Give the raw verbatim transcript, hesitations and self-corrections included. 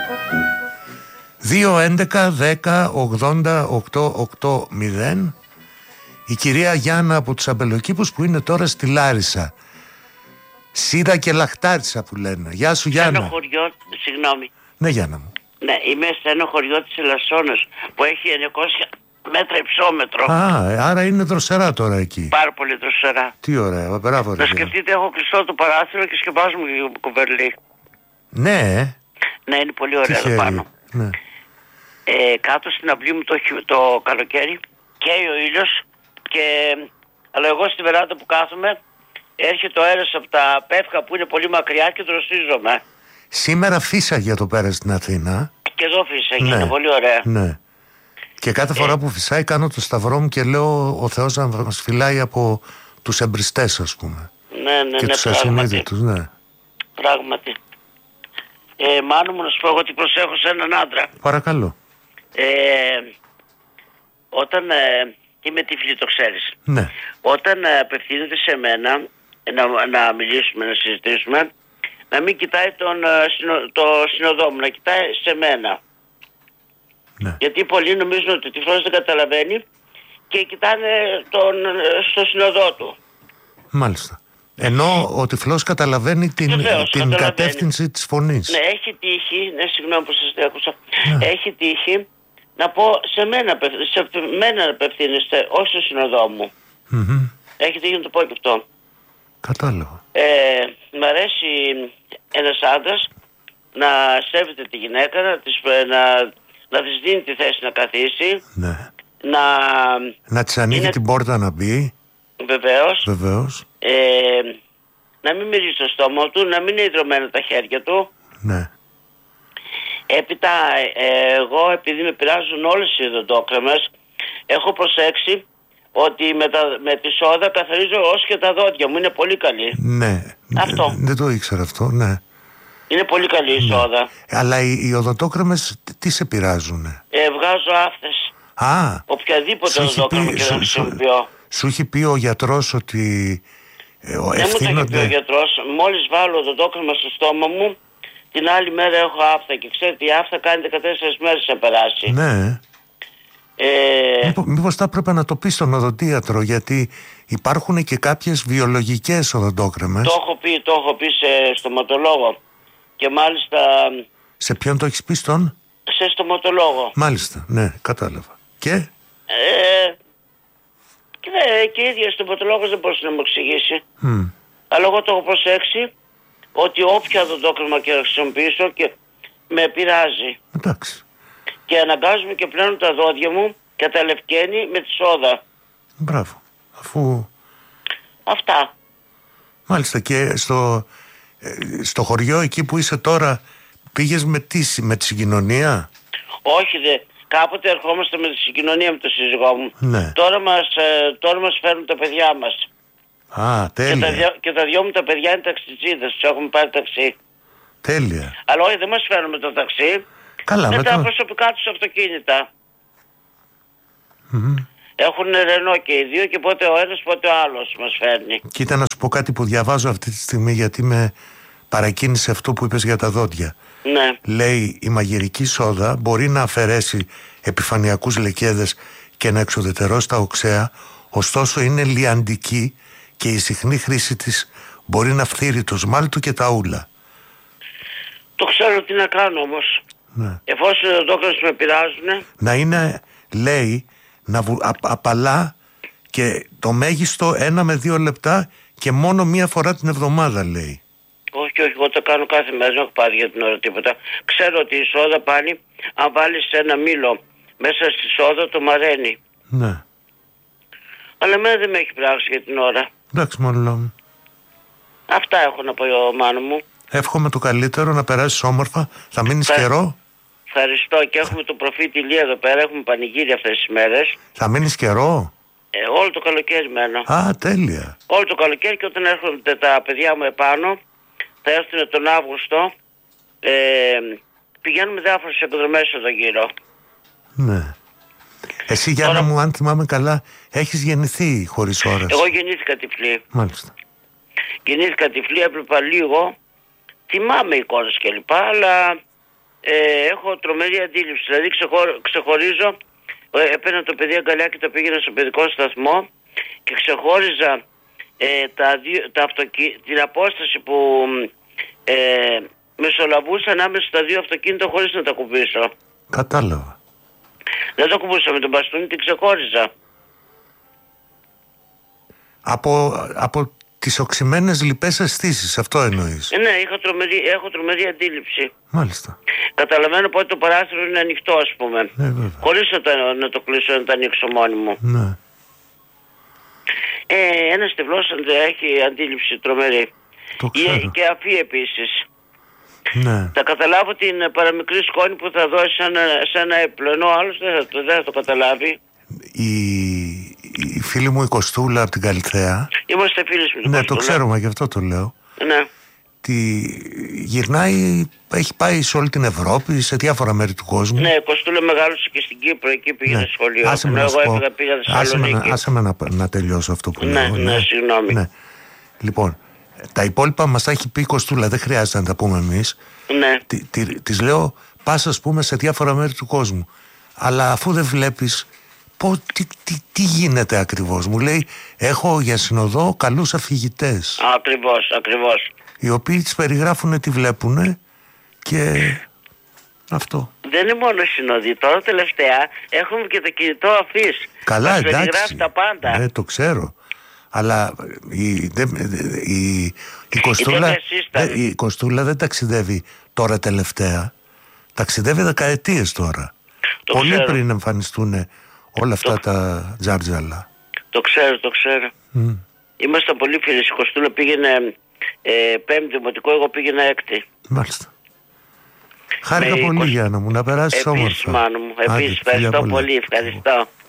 δύο έντεκα δέκα ογδόντα οκτώ ογδόντα. Η κυρία Γιάννα από τους Αμπελοκήπους που είναι τώρα στη Λάρισα. Σίδα και λαχτάρισα που λένε. Γεια σου Γιάννα. Σε ένα χωριό, συγγνώμη. Ναι Γιάννα μου. Ναι, είμαι σε ένα χωριό της Ελασσόνας που έχει εννιακόσια μέτρα υψόμετρο. Α, άρα είναι δροσερά τώρα εκεί. Πάρα πολύ δροσερά. Τι ωραία, μπράβο. Να σκεφτείτε, έχω κλειστό το παράθυρο και σκεπάζουμε κουβερλί. Ναι. Ναι, είναι πολύ ωραία εδώ πάνω. Ναι. Ε, κάτω στην αυλή μου το, το καλοκαίρι καίει ο ήλιος και... Αλλά εγώ στη βεράντα που κάθομαι έρχεται ο αέρας από τα πεύκα που είναι πολύ μακριά και δροσίζομαι. Σήμερα φύσαγε το πέρα στην Αθήνα. Και εδώ φύσαγε, ναι. Είναι πολύ ωραία. Ναι. Και κάθε φορά ε... που φυσάει κάνω το σταυρό μου και λέω ο Θεός να μας φυλάει από τους εμπριστές, ας πούμε. Ναι, ναι, και ναι, τους ασυνείδητους, ναι. Πράγματι. Ε, Μάνο μου, να σου πω εγώ τι προσέχω σε έναν άντρα. Παρακαλώ. Ε, όταν... Ε, είμαι τυφλή, το ξέρεις. Ναι. Όταν ε, απευθύνεται σε μένα να, να μιλήσουμε, να συζητήσουμε, να μην κοιτάει τον, το συνοδό μου, να κοιτάει σε μένα. Ναι. Γιατί πολλοί νομίζουν ότι ο τυφλός δεν καταλαβαίνει και κοιτάνε τον, στο συνοδό του. Μάλιστα. Ενώ ο τυφλός καταλαβαίνει την, Βεβαίως, την καταλαβαίνει. κατεύθυνση της φωνής. Ναι, έχει τύχει, ναι, συγγνώμη που σας διάκουσα, Ναι. έχει τύχει να πω σε μένα, σε μένα να απευθύνεστε, όχι στο συνοδό μου. Mm-hmm. Έχει τύχει να το πω και αυτό. Κατάλαβα. Ε, μ' αρέσει ένας άντρας να σέβεται τη γυναίκα, να της, να, να της δίνει τη θέση να καθίσει. Ναι. Να, να της ανοίγει είναι... την πόρτα να μπει. Βεβαίως. Βεβαίως. Ε, να μην μυρίζει το στόμα του, να μην είναι ιδρωμένα τα χέρια του. Ναι. Έπειτα ε, εγώ, επειδή με πειράζουν όλες οι οδοντόκρεμες, έχω προσέξει ότι με, τα, με τη σόδα καθαρίζω ως και τα δόντια μου. Είναι πολύ καλή. Ναι. Αυτό. Δεν το ήξερα αυτό, ναι. Είναι πολύ καλή η ναι. σόδα. Αλλά οι, οι οδοντόκρεμες τι σε πειράζουνε? Ε, βγάζω άφθες. Α. Οποιαδήποτε οδοντόκρεμα και να χρησιμοποιώ. Σου έχει πει ο γιατρός ότι ε, ο, δεν ευθύνονται... μου το έχει πει ο γιατρός. Μόλις βάλω οδοντόκρεμα στο στόμα μου, την άλλη μέρα έχω άφθα. Και ξέρετε, η άφθα κάνει δεκατέσσερις μέρες να περάσει. Ναι. Ε... Μήπως, μήπως θα έπρεπε να το πει στον οδοντίατρο, γιατί υπάρχουν και κάποιες βιολογικές οδοντόκρεμες. Το έχω πει, το έχω πει σε στοματολόγο. Και μάλιστα... Σε ποιον το έχεις πει στον? Σε στοματολόγο. Μάλιστα, ναι, κατάλαβα. Και? Ε... Και, δε, και η ίδια στοματολόγος δεν μπορούσε να μου εξηγήσει. Mm. Αλλά εγώ το έχω προσέξει ότι όποια οδοντόκρεμα και να χρησιμοποιήσω και με πειράζει. Εντάξει. Και αναγκάζομαι και πλένω τα δόντια μου κατά λευκαίνει με τη σόδα. Μπράβο. Αφού... Αυτά. Μάλιστα. Και στο, στο χωριό εκεί που είσαι τώρα πήγες με τι, με τη συγκοινωνία? Όχι δε. Κάποτε ερχόμαστε με τη συγκοινωνία με τον σύζυγό μου. Ναι. Τώρα μας, τώρα μας φέρνουν τα παιδιά μας. Α, τέλεια. Και τα, δυο, και τα δυο μου τα παιδιά είναι ταξιτζίδες. Τους έχουμε πάρει ταξί. Τέλεια. Αλλά όχι, δεν μας φέρνουν με το ταξί. Καλά, με με τα το... προσωπικά τους αυτοκίνητα. Mm-hmm. Έχουν Ρενό και οι δύο και πότε ο ένας πότε ο άλλος μας φέρνει. Κοίτα να σου πω κάτι που διαβάζω αυτή τη στιγμή, γιατί με παρακίνησε αυτό που είπες για τα δόντια. Ναι. Λέει, η μαγειρική σόδα μπορεί να αφαιρέσει επιφανειακούς λεκέδες και να εξουδετερώσει τα οξέα, ωστόσο είναι λιαντική και η συχνή χρήση της μπορεί να φθείρει το σμάλτο και τα ούλα. Το ξέρω τι να κάνω όμως. Ναι. Εφόσον οι οδοντόκρεμες με πειράζουν. Να είναι, λέει, να βου, α, απαλά και το μέγιστο ένα με δύο λεπτά και μόνο μία φορά την εβδομάδα, λέει. Όχι, όχι, εγώ το κάνω κάθε μέρα, δεν έχω πάρει για την ώρα τίποτα. Ξέρω ότι η σόδα πάλι, αν βάλεις ένα μήλο μέσα στη σόδα, το μαραίνει. Ναι. Αλλά εμένα δεν με έχει πράξει για την ώρα. Εντάξει, μόνο μου. Αυτά έχω να πω, Μάνο μου. Εύχομαι το καλύτερο, να περάσεις όμορφα. Θα μείνεις Φα... καιρό. Ευχαριστώ, και έχουμε το προφήτη Ηλία εδώ πέρα, έχουμε πανηγύρι αυτές τις μέρες. Θα μείνεις καιρό. Ε, όλο το καλοκαίρι μένω. Α, τέλεια. Όλο το καλοκαίρι, και όταν έρχονται τα παιδιά μου επάνω, θα έρθουν τον Αύγουστο. Ε, πηγαίνουμε διάφορες εκδρομές εδώ γύρω. Ναι. Εσύ, Γιάννα Τώρα... μου, αν θυμάμαι καλά, έχεις γεννηθεί χωρίς όραση. Εγώ γεννήθηκα τυφλή. Μάλιστα. Γεννήθηκα τυφλή, έπρεπε λίγο. Θυμάμαι εικόνες κλπ. Αλλά ε, έχω τρομερή αντίληψη. Δηλαδή ξεχω, ξεχωρίζω, ε, έπαιρνα το παιδί αγκαλιά και το πήγαινα στο παιδικό σταθμό και ξεχώριζα ε, τα δύο, τα αυτοκι... την απόσταση που ε, μεσολαβούσα ανάμεσα στα δύο αυτοκίνητα χωρίς να τα κουμπίσω. Κατάλαβα. Δεν το κουμπούσα με τον μπαστούνι, την ξεχώριζα. Από, από τις οξυμένες λοιπές αισθήσεις, αυτό εννοείς? Ε, ναι, είχα τρομερή, έχω τρομερή αντίληψη. Μάλιστα. Καταλαβαίνω πότε το παράθυρο είναι ανοιχτό, ας πούμε. Ναι, βέβαια. Χωρίς να το, να το κλείσω, να το ανοίξω μόνη μου. Ναι. Ε, ένας τυφλός έχει αντίληψη τρομερή. Το ξέρω. Και αφή επίσης. Ναι. Θα καταλάβω την παραμικρή σκόνη που θα δώσει σε ένα, σε ένα έπλο, ενώ ο άλλος δεν θα, δεν θα το καταλάβει. Η, η φίλη μου η Κωστούλα από την Καλυθέα. Είμαστε φίλοι με την Ναι, Κωστούλα. το ξέρω, μα γι' αυτό το λέω. Ναι. Τη γυρνάει, έχει πάει σε όλη την Ευρώπη, σε διάφορα μέρη του κόσμου. Ναι, Κωστούλα μεγάλωσε και στην Κύπρο, εκεί πήγε Ναι. σχολείο. Άσε με, Εγώ να, έφυγα, πήγα άσε με, Θεσσαλονίκη. άσε με να, να τελειώσω αυτό που Ναι, λέω. ναι, συγγνώμη. Ναι. Λοιπόν, τα υπόλοιπα μας τα έχει πει η Κωστούλα, δεν χρειάζεται να τα πούμε εμείς. Ναι. Τη, τη, της λέω, πας ας πούμε σε διάφορα μέρη του κόσμου. Αλλά αφού δεν βλέπεις, πω, τι, τι, τι γίνεται ακριβώς? Μου λέει, έχω για συνοδό καλούς αφηγητές. Ακριβώς, ακριβώς. Οι οποίοι τις περιγράφουν τι βλέπουνε και αυτό. Δεν είναι μόνο συνοδοί. Τώρα τελευταία έχουμε και το κινητό αφής. Καλά, μας εντάξει. περιγράφει τα πάντα. Ναι, το ξέρω. Αλλά η, δε, η, η, Κωστούλα, δε, η Κωστούλα δεν ταξιδεύει τώρα τελευταία. Ταξιδεύει δεκαετίες τώρα. Το Πολύ ξέρω. πριν εμφανιστούν όλα αυτά Το... τα τζάρτζαλα. Το ξέρω, το ξέρω. Mm. Ήμασταν πολύ φίλοι. Η Κωστούλα πήγαινε ε, πέμπτη δημοτικό, εγώ πήγαινα έκτη. Μάλιστα. Χάρηκα Με πολύ, είκοσι... Γιάννα μου, να περάσεις Επίσης, όμορφα. μάνο μου. Επίσης, ευχαριστώ πολύ, ευχαριστώ.